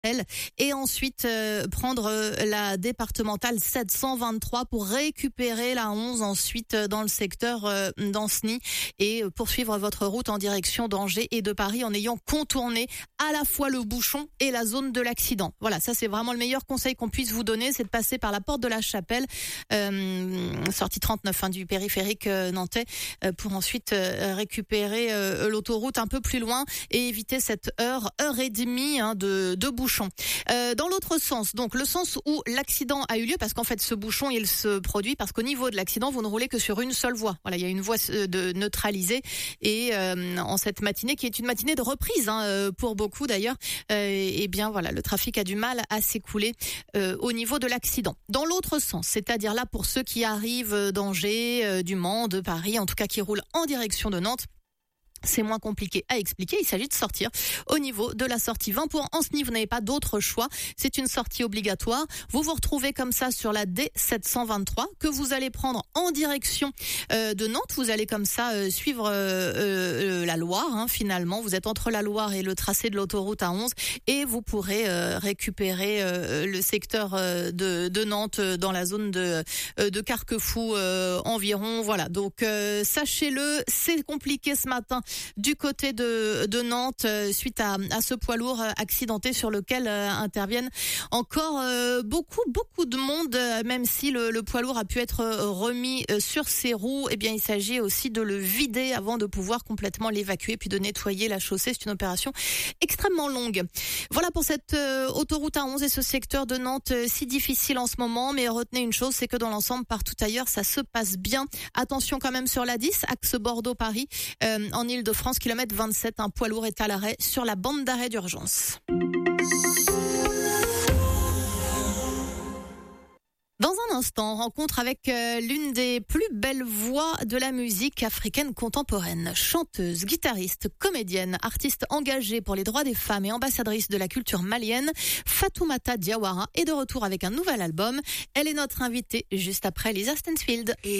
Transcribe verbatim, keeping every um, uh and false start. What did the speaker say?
et ensuite euh, prendre euh, la départementale sept cent vingt-trois pour récupérer la onze ensuite euh, dans le secteur euh, d'Anceny et euh, poursuivre votre route en direction d'Angers et de Paris en ayant contourné à la fois le bouchon et la zone de l'accident. Voilà, ça c'est vraiment le meilleur conseil qu'on puisse vous donner, c'est de passer par la porte de la Chapelle, euh, sortie trente-neuf hein, du périphérique euh, nantais, euh, pour ensuite euh, récupérer euh, l'autoroute un peu plus loin et éviter cette heure, heure et demie hein, de, de bouchon. Euh, dans l'autre sens, donc le sens où l'accident a eu lieu, parce qu'en fait ce bouchon il se produit parce qu'au niveau de l'accident vous ne roulez que sur une seule voie. Voilà, il y a une voie de neutralisée et euh, en cette matinée qui est une matinée de reprise hein, pour beaucoup d'ailleurs, euh, et bien voilà le trafic a du mal à s'écouler euh, au niveau de l'accident. Dans l'autre sens, c'est-à-dire là pour ceux qui arrivent d'Angers, euh, du Mans, de Paris, en tout cas qui roulent en direction de Nantes. C'est moins compliqué à expliquer, il s'agit de sortir au niveau de la sortie vingt pour Anceny, vous n'avez pas d'autre choix, c'est une sortie obligatoire. Vous vous retrouvez comme ça sur la D sept cent vingt-trois que vous allez prendre en direction euh, de Nantes, vous allez comme ça euh, suivre euh, euh, la Loire hein, finalement, vous êtes entre la Loire et le tracé de l'autoroute A onze et vous pourrez euh, récupérer euh, le secteur euh, de, de Nantes euh, dans la zone de, euh, de Carquefou euh, environ, voilà. Donc euh, sachez-le, c'est compliqué ce matin du côté de, de Nantes euh, suite à, à ce poids lourd accidenté sur lequel euh, interviennent encore euh, beaucoup beaucoup de monde, euh, même si le, le poids lourd a pu être euh, remis euh, sur ses roues, eh bien il s'agit aussi de le vider avant de pouvoir complètement l'évacuer puis de nettoyer la chaussée. C'est une opération extrêmement longue. Voilà pour cette euh, autoroute A onze et ce secteur de Nantes euh, si difficile en ce moment, mais retenez une chose, c'est que dans l'ensemble partout ailleurs ça se passe bien. Attention quand même sur la dix, axe Bordeaux-Paris, euh, en Île de France, kilomètre vingt-sept, un poids lourd est à l'arrêt sur la bande d'arrêt d'urgence. Dans un instant, rencontre avec euh, l'une des plus belles voix de la musique africaine contemporaine. Chanteuse, guitariste, comédienne, artiste engagée pour les droits des femmes et ambassadrice de la culture malienne, Fatoumata Diawara est de retour avec un nouvel album. Elle est notre invitée juste après Lisa Stansfield. Et